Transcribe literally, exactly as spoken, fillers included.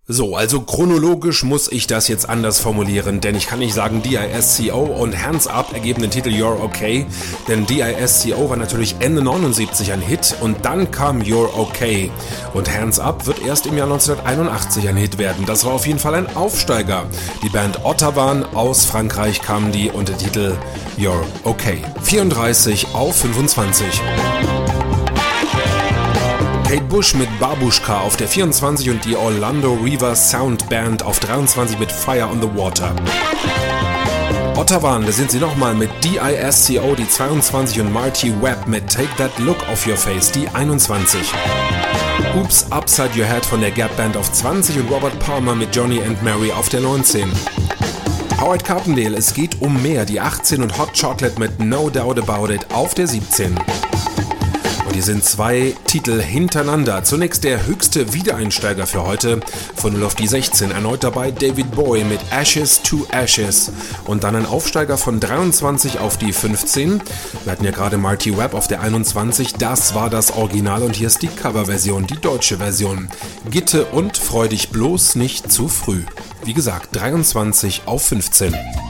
So, also chronologisch muss ich das jetzt anders formulieren, denn ich kann nicht sagen D I S C O und Hands Up ergeben den Titel You're Okay, denn D I S C O war natürlich Ende neunundsiebzig ein Hit und dann kam You're Okay und Hands Up wird erst im Jahr neunzehnhunderteinundachtzig ein Hit werden. Das war auf jeden Fall ein Aufsteiger. Die Band Ottavan aus Frankreich kam die und der Titel You're Okay. vierunddreißig auf fünfundzwanzig. Kate Bush mit Babushka auf der vierundzwanzig und die Orlando River Sound Band auf dreiundzwanzig mit Fire on the Water. Ottavan, da sind sie nochmal mit D I S C O die zweiundzwanzig und Marty Webb mit Take That Look Off Your Face die einundzwanzig. Oops Upside Your Head von der Gap Band auf zwanzig und Robert Palmer mit Johnny and Mary auf der neunzehn. Howard Carpendale, es geht um mehr, die achtzehn und Hot Chocolate mit No Doubt About It auf der siebzehn. Hier sind zwei Titel hintereinander. Zunächst der höchste Wiedereinsteiger für heute von null auf die sechzehn. Erneut dabei David Bowie mit Ashes to Ashes. Und dann ein Aufsteiger von dreiundzwanzig auf die fünfzehn. Wir hatten ja gerade Marty Webb auf der einundzwanzig. Das war das Original und hier ist die Coverversion, die deutsche Version. Gitte und freu dich bloß nicht zu früh. Wie gesagt, dreiundzwanzig auf fünfzehn.